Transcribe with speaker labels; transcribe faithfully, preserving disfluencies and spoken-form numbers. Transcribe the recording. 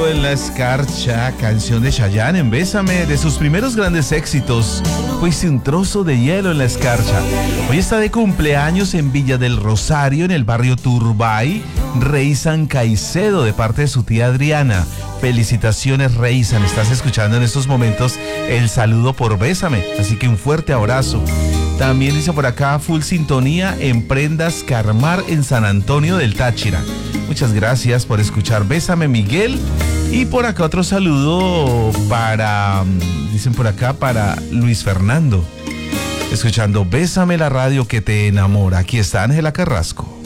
Speaker 1: En la escarcha, canción de Chayanne en Bésame, de sus primeros grandes éxitos. Fuiste un trozo de hielo en la escarcha. Hoy está de cumpleaños en Villa del Rosario, en el barrio Turbay, Reizan Caicedo, de parte de su tía Adriana. Felicitaciones, Reizan. Estás escuchando en estos momentos el saludo por Bésame, así que un fuerte abrazo. También dice por acá, full sintonía en Prendas Carmar en San Antonio del Táchira. Muchas gracias por escuchar Bésame, Miguel. Y por acá otro saludo para, dicen por acá, para Luis Fernando. Escuchando Bésame, la radio que te enamora. Aquí está Ángela Carrasco.